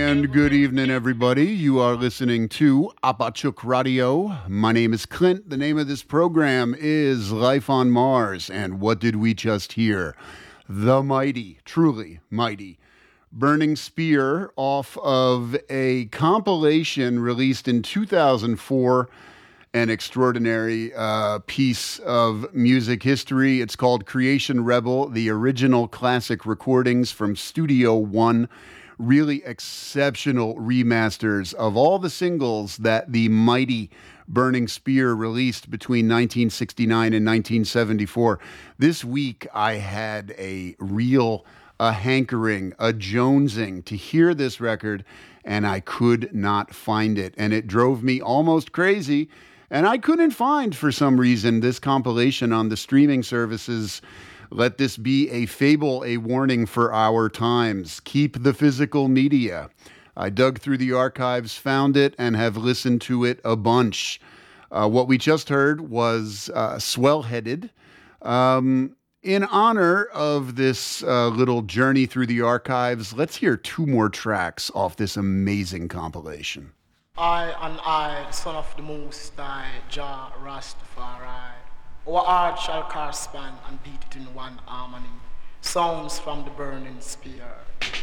And good evening, everybody. You are listening to Apachuk Radio. My name is Clint. The name of this program is Life on Mars. And what did we just hear? The mighty, truly mighty, Burning Spear off of a compilation released in 2004, an extraordinary piece of music history. It's called Creation Rebel, the original classic recordings from Studio One. Really exceptional remasters of all the singles that the mighty Burning Spear released between 1969 and 1974. This week, I had a hankering, a jonesing to hear this record, and I could not find it. And it drove me almost crazy. And I couldn't find, for some reason, this compilation on the streaming services. Let this be a fable, a warning for our times. Keep the physical media. I dug through the archives, found it, and have listened to it a bunch. What we just heard was Swell-Headed. In honor of this little journey through the archives, let's hear two more tracks off this amazing compilation. I, the son of the Most High, Jah Rastafari. Our heart shall correspond and beat it in one harmony. Sounds from the burning spear.